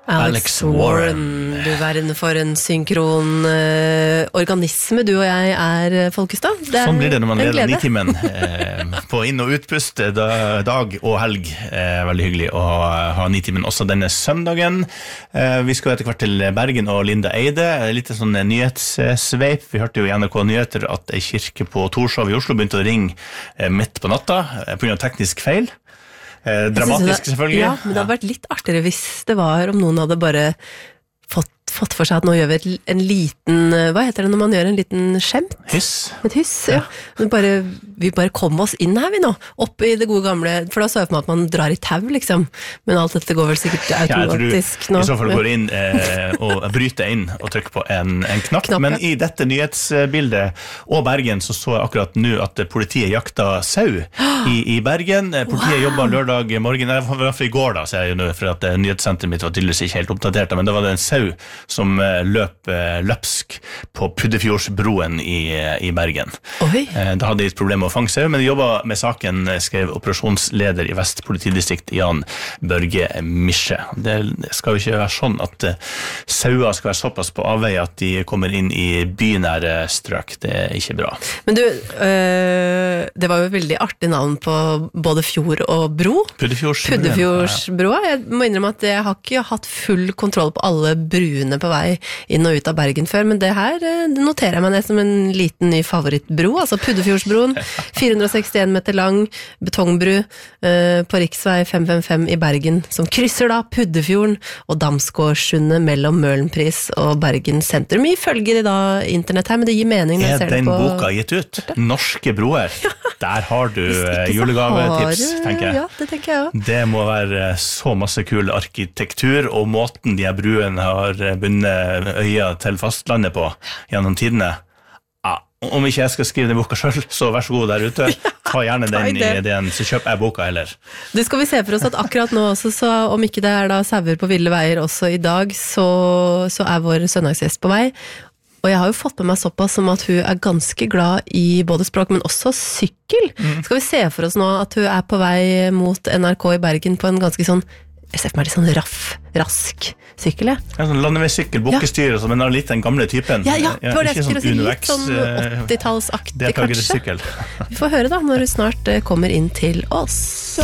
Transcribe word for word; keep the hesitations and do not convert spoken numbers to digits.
Alex Warren. Du verden for en synkron uh, organisme du og jeg er, Folkestad. Det er sånn blir det når man leder Nitimen eh, på inn- og utpust da, dag og helg. Eh, veldig hyggelig å ha Nitimen også denne søndagen. Eh, vi skal etter hvert til Bergen og Linda Eide. Litt sånn nyhetssveip. Vi hørte jo i N R K Nyheter at en kirke på Torshov i Oslo begynte å ringe eh, midt på natta eh, på grunn av teknisk feil. Eh, dramatisk selvfølgelig. Ja, men det hadde vært litt artigere hvis det var om noen hadde bare fått, fått for seg at nå gjør vi et, en liten, hva heter det når man gjør en liten skjemt? Hyss. Et hyss, ja. ja. Bare, vi bare kom oss inn her vi nå, opp i det gode gamle, for da så jeg for meg at man drar i tau liksom, men alt dette går vel sikkert automatisk ja, nå. I så fall går inn eh, og bryter inn og trykker på en, en knapp, knapp men ja. I dette nyhetsbildet og Bergen så så jeg akkurat nå at politiet jakta sau i, i Bergen. Politiet wow. Jobbet lørdag morgen, i hvert fall i går da, ser jeg jo nå, for at nyhetssenteret mitt var tydeligvis ikke helt oppdatert, men da var det en sau som løp løpsk på Puddefjordsbroen i, i Bergen. Oi. Da hadde de et problem med å fange sau, men de jobbet med saken, skrev operasjonsleder i Vest politidistrikt Jan Børge Mische. Det skal jo ikke være sånn at sauer skal være såpass på avveie at de kommer inn i bynære strøk. Det er ikke bra. Men du, øh, det var jo et veldig artig navn på både fjord og bro. Puddefjordsbroen. Puddefjordsbroa. Jeg må innrømme at jeg har ikke hatt full kontroll på alle bruene på vei inn og ut av Bergen før, men det her det noterer jeg meg ned som en liten ny favorittbro, altså Puddefjordsbroen, fire hundre og sekstien meter lang, betongbru eh, på riksvei fem fem fem i Bergen, som krysser da Puddefjorden og Damsgårdsundet mellom Møhlenpris og Bergen sentrum. Mye følger i da internett her, men det gir mening når jeg ser det på... Er den boka gitt ut? Norske broer? Der har du julegavetips, tenker jeg. Ja, det tenker jeg også. Det må være så masse kul arkitektur, og måten de her bruen har bundet øya til fastlandet på gjennom tidene. Ja, om ikke jeg skal skrive den boka selv, så vær så god der ute. Ta gjerne den i ideen, så kjøp jeg boka heller. Du skal vi se for oss at akkurat nå også, så om ikke det er da sauer på ville veier også i dag, så, så er vår søndagsgjest på vei. Og jeg har jo fått med meg såpass som at hun er ganske glad i både språk, men også sykkel. Mm. Skal vi se for oss nå at hun er på vei mot N R K i Bergen på en ganske sånn, jeg ser for meg litt sånn raff, rask sykkel, ja. En sånn landeveissykkel, bokkestyr, ja. Men har litt den gamle typen. Ja, ja, det var det jeg skulle si, litt sånn åttitallsaktig kanskje. Vi får høre da, når hun snart kommer inn til oss.